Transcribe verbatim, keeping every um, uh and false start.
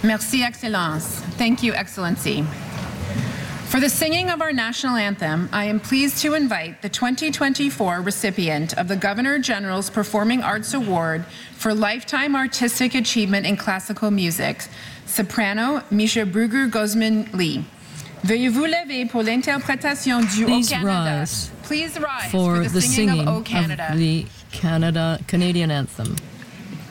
Merci, Excellence. Thank you, Excellency. For the singing of our national anthem, I am pleased to invite the twenty twenty-four recipient of the Governor General's Performing Arts Award for Lifetime Artistic Achievement in Classical Music, soprano Misha Bruger Guzman Lee. Veuillez vous lever pour l'interprétation du O Canada. Rise Please rise for, for the, the singing, singing of O Canada. Of the Canada Canadian anthem.